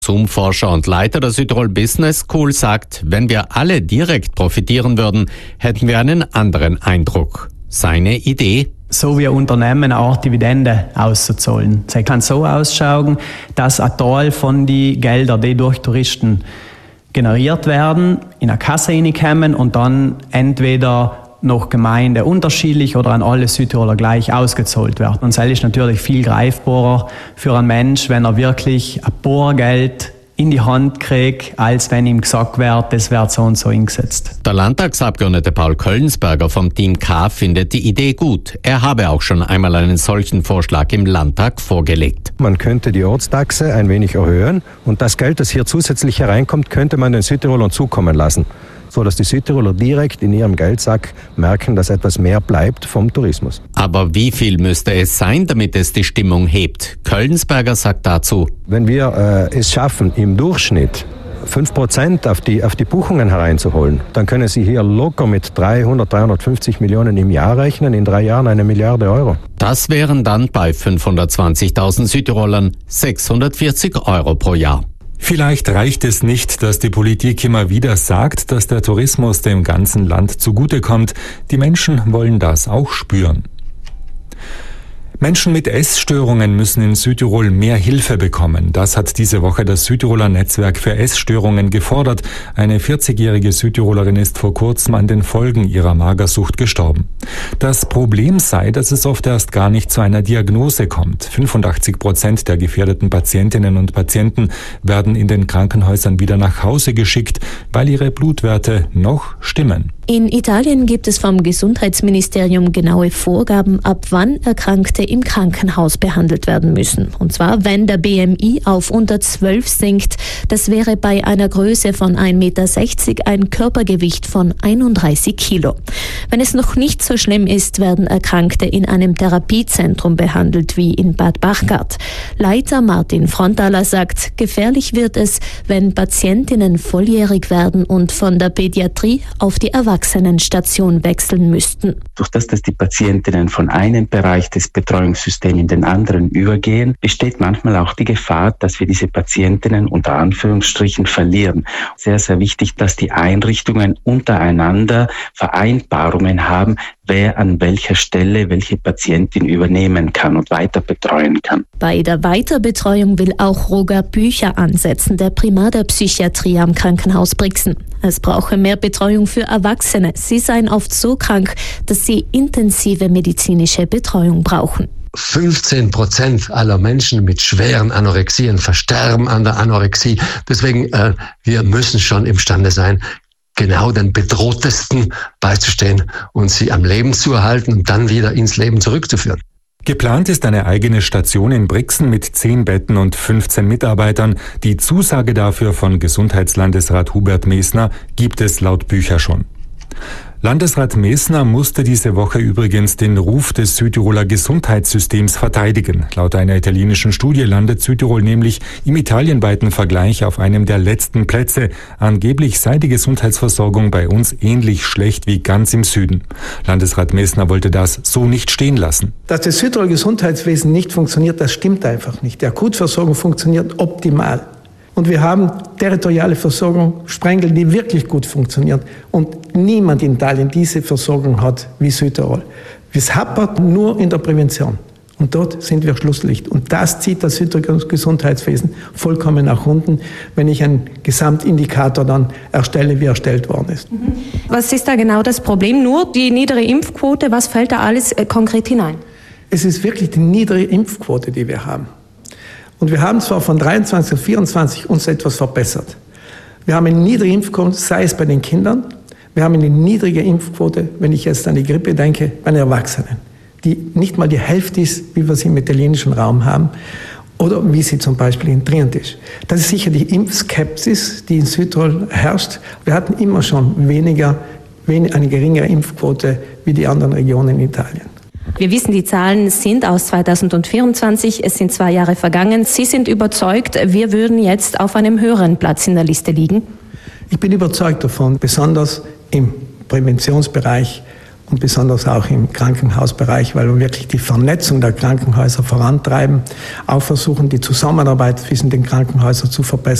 Zoom-Forscher und Leiter der Südtirol Business School sagt, wenn wir alle direkt profitieren würden, hätten wir einen anderen Eindruck. Seine Idee: so wie Unternehmen eine Art Dividende auszuzahlen. Sie kann so ausschauen, dass ein Teil von den Geldern, die durch Touristen generiert werden, in eine Kasse reinkommen und dann entweder nach Gemeinde unterschiedlich oder an alle Südtiroler gleich ausgezahlt werden. Und das ist natürlich viel greifbarer für einen Mensch, wenn er wirklich ein paar Geld in die Hand kriegt, als wenn ihm gesagt wird, das wird so und so eingesetzt. Der Landtagsabgeordnete Paul Köllensberger vom Team K findet die Idee gut. Er habe auch schon einmal einen solchen Vorschlag im Landtag vorgelegt. Man könnte die Ortstaxe ein wenig erhöhen und das Geld, das hier zusätzlich hereinkommt, könnte man den Südtirolern zukommen lassen, so dass die Südtiroler direkt in ihrem Geldsack merken, dass etwas mehr bleibt vom Tourismus. Aber wie viel müsste es sein, damit es die Stimmung hebt? Köllensberger sagt dazu: Wenn wir es schaffen, im Durchschnitt 5% auf die Buchungen hereinzuholen, dann können Sie hier locker mit 350 Millionen im Jahr rechnen, in 3 Jahren 1 Milliarde Euro. Das wären dann bei 520.000 Südtirolern 640 Euro pro Jahr. Vielleicht reicht es nicht, dass die Politik immer wieder sagt, dass der Tourismus dem ganzen Land zugutekommt. Die Menschen wollen das auch spüren. Menschen mit Essstörungen müssen in Südtirol mehr Hilfe bekommen. Das hat diese Woche das Südtiroler Netzwerk für Essstörungen gefordert. Eine 40-jährige Südtirolerin ist vor kurzem an den Folgen ihrer Magersucht gestorben. Das Problem sei, dass es oft erst gar nicht zu einer Diagnose kommt. 85% der gefährdeten Patientinnen und Patienten werden in den Krankenhäusern wieder nach Hause geschickt, weil ihre Blutwerte noch stimmen. In Italien gibt es vom Gesundheitsministerium genaue Vorgaben, ab wann Erkrankte im Krankenhaus behandelt werden müssen. Und zwar, wenn der BMI auf unter 12 sinkt. Das wäre bei einer Größe von 1,60 Meter ein Körpergewicht von 31 Kilo. Wenn es noch nicht so schlimm ist, werden Erkrankte in einem Therapiezentrum behandelt, wie in Bad Bachgart. Leiter Martin Frontaler sagt, gefährlich wird es, wenn Patientinnen volljährig werden und von der Pädiatrie auf die Erwachsenenstation wechseln müssten. Durch das, dass die Patientinnen von einem Bereich des Betreuungssystems in den anderen übergehen, besteht manchmal auch die Gefahr, dass wir diese Patientinnen unter Anführungsstrichen verlieren. Sehr, sehr wichtig, dass die Einrichtungen untereinander Vereinbarungen haben, wer an welcher Stelle welche Patientin übernehmen kann und weiter betreuen kann. Bei der Weiterbetreuung will auch Roger Bücher ansetzen, der Primar der Psychiatrie am Krankenhaus Brixen. Es brauche mehr Betreuung für Erwachsene. Sie seien oft so krank, dass sie intensive medizinische Betreuung brauchen. 15% aller Menschen mit schweren Anorexien versterben an der Anorexie. Deswegen, wir müssen schon imstande sein, genau den Bedrohtesten beizustehen und sie am Leben zu erhalten und dann wieder ins Leben zurückzuführen. Geplant ist eine eigene Station in Brixen mit 10 Betten und 15 Mitarbeitern. Die Zusage dafür von Gesundheitslandesrat Hubert Mesner gibt es laut Bücher schon. Landesrat Mesner musste diese Woche übrigens den Ruf des Südtiroler Gesundheitssystems verteidigen. Laut einer italienischen Studie landet Südtirol nämlich im italienweiten Vergleich auf einem der letzten Plätze. Angeblich sei die Gesundheitsversorgung bei uns ähnlich schlecht wie ganz im Süden. Landesrat Mesner wollte das so nicht stehen lassen. Dass das Südtiroler Gesundheitswesen nicht funktioniert, das stimmt einfach nicht. Die Akutversorgung funktioniert optimal. Und wir haben territoriale Versorgung, Sprengel, die wirklich gut funktionieren. Und niemand in Italien diese Versorgung hat wie Südtirol. Es hapert nur in der Prävention. Und dort sind wir Schlusslicht. Und das zieht das Südtiroler Gesundheitswesen vollkommen nach unten, wenn ich einen Gesamtindikator dann erstelle, wie erstellt worden ist. Was ist da genau das Problem? Nur die niedere Impfquote? Was fällt da alles konkret hinein? Es ist wirklich die niedrige Impfquote, die wir haben. Und wir haben zwar von 23 auf 24 uns etwas verbessert. Wir haben eine niedrige Impfquote, sei es bei den Kindern. Wir haben eine niedrige Impfquote, wenn ich jetzt an die Grippe denke, bei den Erwachsenen, die nicht mal die Hälfte ist, wie wir sie im italienischen Raum haben oder wie sie zum Beispiel in Trient ist. Das ist sicher die Impfskepsis, die in Südtirol herrscht. Wir hatten immer schon eine geringere Impfquote wie die anderen Regionen in Italien. Wir wissen, die Zahlen sind aus 2024, es sind 2 Jahre vergangen. Sie sind überzeugt, wir würden jetzt auf einem höheren Platz in der Liste liegen? Ich bin überzeugt davon, besonders im Präventionsbereich und besonders auch im Krankenhausbereich, weil wir wirklich die Vernetzung der Krankenhäuser vorantreiben, auch versuchen, die Zusammenarbeit zwischen den Krankenhäusern zu verbessern.